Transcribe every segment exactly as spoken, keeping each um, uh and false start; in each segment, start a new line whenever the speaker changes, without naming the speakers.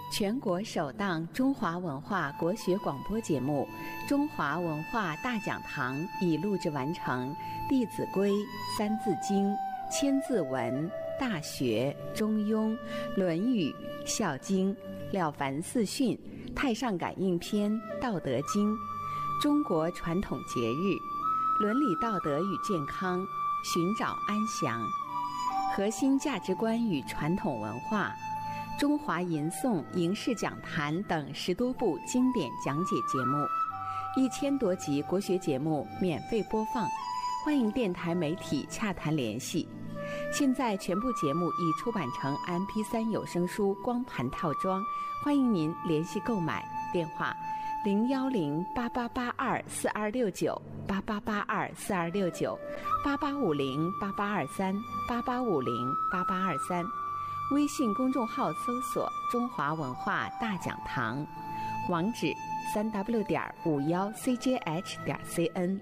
全国首档中华文化国学广播节目《中华文化大讲堂》已录制完成《弟子规》《三字经》《千字文》《大学》《中庸》《论语》《孝经》《了凡四训》《太上感应篇》《道德经》，中国传统节日，伦理道德与健康，寻找安详，核心价值观与传统文化，中华吟诵影视讲坛等十多部经典讲解节目，一千多集国学节目免费播放，欢迎电台媒体洽谈联系。现在全部节目已出版成 M P 三 有声书光盘套装，欢迎您联系购买。电话零幺零八八八二四二六九八八八二四二六九八八五零八八二三八八五零八八二三。微信公众号搜索中华文化大讲堂，网址三 w 点五幺 c j h 点 c n。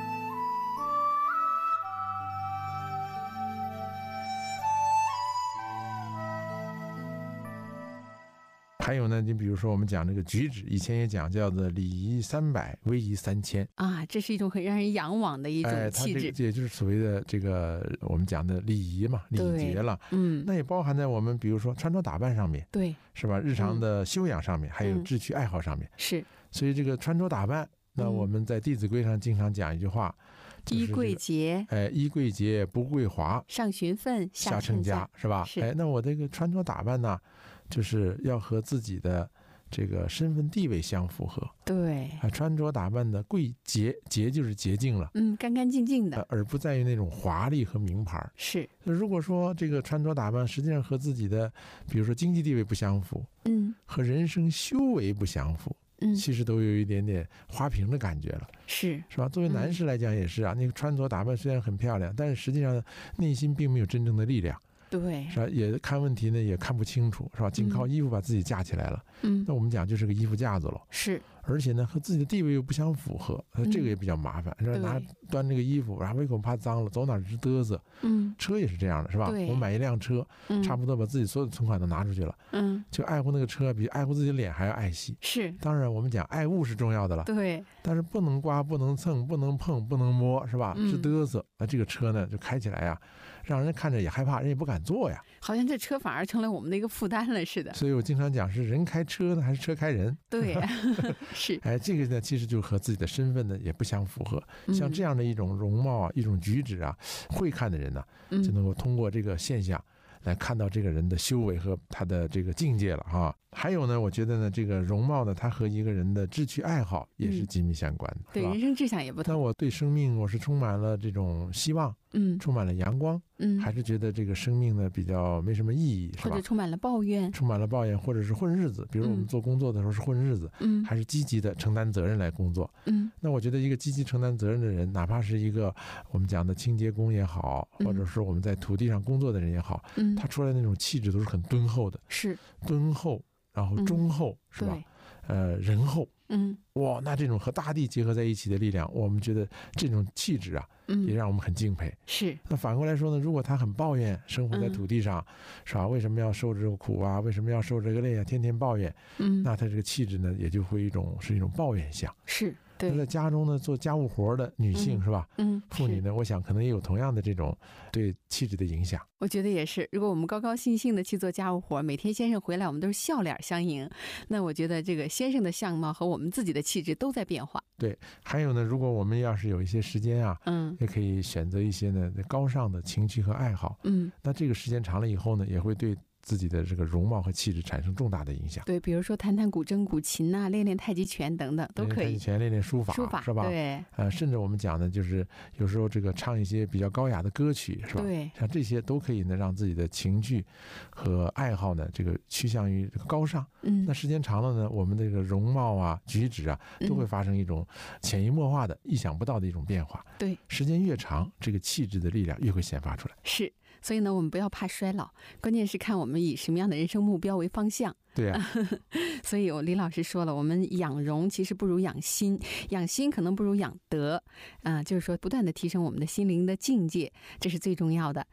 还有呢，你比如说我们讲这个举止，以前也讲叫做礼仪三百，威仪三千
啊，这是一种很让人仰望的一种气质，
哎、这也就是所谓的这个我们讲的礼仪嘛，礼节了。
嗯，
那也包含在我们比如说穿着打扮上面，
对，
是吧？日常的修养上面，嗯、还有志趣爱好上面，
是。
所以这个穿着打扮，那我们在《弟子规》上经常讲一句话。
衣贵洁，
哎，衣贵洁不贵华，
上循分
下称家，是吧？
是。
哎，那我这个穿着打扮呢，就是要和自己的这个身份地位相符合。
对，
啊，穿着打扮的贵洁，洁就是洁净了，
嗯，干干净净的，
呃，而不在于那种华丽和名牌。
是。
如果说这个穿着打扮实际上和自己的，比如说经济地位不相符，
嗯，
和人生修为不相符。
嗯，
其实都有一点点花瓶的感觉了，
是
是吧？作为男士来讲也是啊，嗯、那个穿着打扮虽然很漂亮，但是实际上内心并没有真正的力量，
对，
是吧？也看问题呢也看不清楚，是吧？仅靠衣服把自己架起来了，
嗯，
那我们讲就是个衣服架子了，
是。
而且呢和自己的地位又不相符合，这个也比较麻烦。嗯、拿端这个衣服，然后胃口怕脏了，走哪直嘚瑟。嗯，车也是这样的，是吧？我买一辆车，嗯、差不多把自己所有的存款都拿出去了，嗯，就爱护那个车比爱护自己的脸还要爱惜。
是，
当然我们讲爱物是重要的了，
对，
但是不能刮，不能蹭，不能碰，不能摸，是吧？直嘚瑟，那这个车呢就开起来呀，让人看着也害怕，人也不敢坐呀。
好像这车反而成了我们的一个负担了似的。
所以我经常讲是人开车呢，还是车开人？
对。是，
哎，这个呢，其实就和自己的身份呢也不相符合。像这样的一种容貌啊，一种举止啊，会看的人呢、啊，就能够通过这个现象来看到这个人的修为和他的这个境界了哈。还有呢，我觉得呢，这个容貌呢，它和一个人的志趣爱好也是紧密相关的，
嗯、对，人生志向也不同。
那我对生命我是充满了这种希望，嗯，充满了阳光，嗯，还是觉得这个生命呢比较没什么意义，是吧？
或者充满了抱怨，
充满了抱怨，或者是混日子。比如我们做工作的时候是混日子，嗯，还是积极的承担责任来工作，嗯。那我觉得一个积极承担责任的人，哪怕是一个我们讲的清洁工也好，或者说我们在土地上工作的人也好，嗯，他出来那种气质都是很敦厚的，是敦厚。然后忠厚、嗯、是吧？呃，仁厚，嗯，哇，那这种和大地结合在一起的力量，我们觉得这种气质啊，嗯，也让我们很敬佩。
是。
那反过来说呢，如果他很抱怨，生活在土地上，嗯、是吧？为什么要受这个苦啊？为什么要受这个累啊？天天抱怨，嗯，那他这个气质呢，也就会一种是一种抱怨相。
是。对，
在家中呢做家务活的女性、嗯、是吧？嗯，妇女呢，我想可能也有同样的这种对气质的影响。
我觉得也是，如果我们高高兴兴的去做家务活，每天先生回来我们都是笑脸相迎，那我觉得这个先生的相貌和我们自己的气质都在变化。
对，还有呢，如果我们要是有一些时间啊，嗯，也可以选择一些呢高尚的情趣和爱好，嗯，那这个时间长了以后呢，也会对自己的这个容貌和气质产生重大的影响。
对，比如说弹弹古筝、古琴啊，练练太极拳等等都可以。
练练太极拳，练练书法，
书法
是吧？
对，
呃，甚至我们讲的就是有时候这个唱一些比较高雅的歌曲，是吧？
对，
像这些都可以呢，让自己的情趣和爱好呢，这个趋向于这个高尚。嗯，那时间长了呢，我们这个容貌啊、举止啊，都会发生一种潜移默化的、意想不到的一种变化。
对，
时间越长，这个气质的力量越会显发出来。
是。所以呢，我们不要怕衰老，关键是看我们以什么样的人生目标为方向。
对啊，
所以我李老师说了，我们养容其实不如养心，养心可能不如养德啊、呃，就是说不断的提升我们的心灵的境界，这是最重要的。